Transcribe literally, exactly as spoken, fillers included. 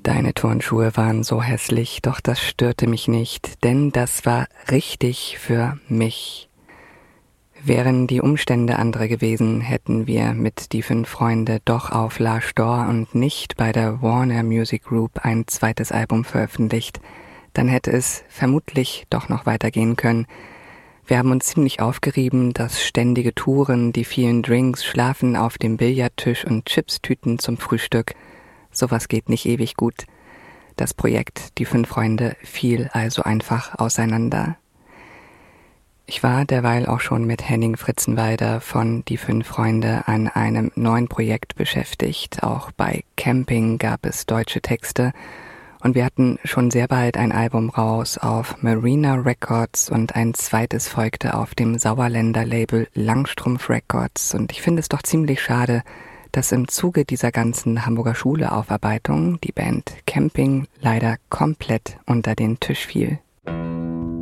Deine Turnschuhe waren so hässlich, doch das störte mich nicht, denn das war richtig für mich. Wären die Umstände andere gewesen, hätten wir mit Die Fünf Freunde doch auf La Store und nicht bei der Warner Music Group ein zweites Album veröffentlicht. Dann hätte es vermutlich doch noch weitergehen können. Wir haben uns ziemlich aufgerieben, das ständige Touren, die vielen Drinks, Schlafen auf dem Billardtisch und Chipstüten zum Frühstück. Sowas geht nicht ewig gut. Das Projekt Die Fünf Freunde fiel also einfach auseinander. Ich war derweil auch schon mit Henning Fritzenweider von Die Fünf Freunde an einem neuen Projekt beschäftigt. Auch bei Camping gab es deutsche Texte und wir hatten schon sehr bald ein Album raus auf Marina Records und ein zweites folgte auf dem Sauerländer Label Langstrumpf Records. Und ich finde es doch ziemlich schade, dass im Zuge dieser ganzen Hamburger Schule-Aufarbeitung die Band Camping leider komplett unter den Tisch fiel.